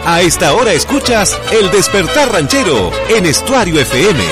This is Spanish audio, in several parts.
A esta hora escuchas El Despertar Ranchero en Estuario FM.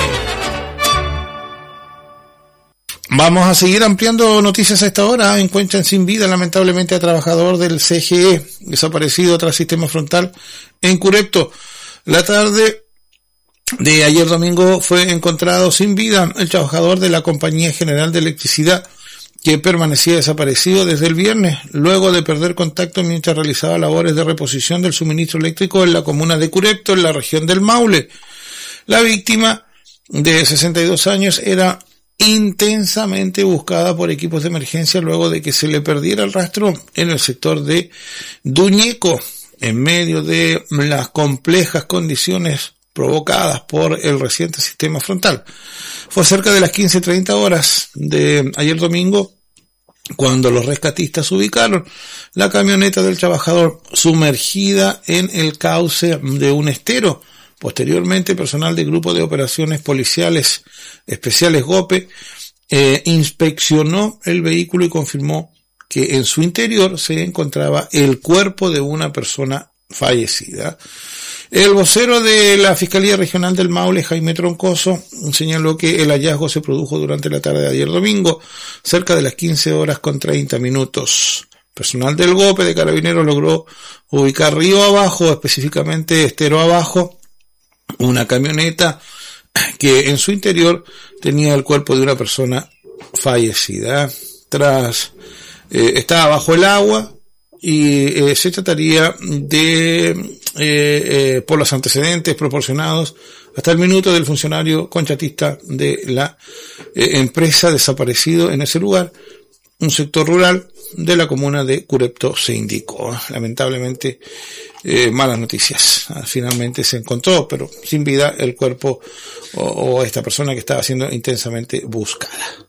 Vamos a seguir ampliando noticias a esta hora. Encuentran sin vida lamentablemente a trabajador del CGE desaparecido tras sistema frontal en Curepto. La tarde de ayer domingo fue encontrado sin vida el trabajador de la Compañía General de Electricidad, que permanecía desaparecido desde el viernes, luego de perder contacto mientras realizaba labores de reposición del suministro eléctrico en la comuna de Curepto, en la región del Maule. La víctima, de 62 años, era intensamente buscada por equipos de emergencia luego de que se le perdiera el rastro en el sector de Duñeco, en medio de las complejas condiciones provocadas por el reciente sistema frontal. Fue cerca de las 15:30 horas de ayer domingo cuando los rescatistas ubicaron la camioneta del trabajador sumergida en el cauce de un estero. Posteriormente, personal del Grupo de Operaciones Policiales Especiales GOPE inspeccionó el vehículo y confirmó que en su interior se encontraba el cuerpo de una persona fallecida. El vocero de la Fiscalía Regional del Maule, Jaime Troncoso, señaló que el hallazgo se produjo durante la tarde de ayer domingo, cerca de las 15:30. Personal del GOPE de Carabineros logró ubicar río abajo, específicamente estero abajo, una camioneta que en su interior tenía el cuerpo de una persona fallecida. Estaba bajo el agua y se trataría de por los antecedentes proporcionados hasta el minuto del funcionario contratista de la empresa desaparecido en ese lugar, un sector rural de la comuna de Curepto, se indicó. Lamentablemente, malas noticias. Finalmente se encontró, pero sin vida, el cuerpo o esta persona que estaba siendo intensamente buscada.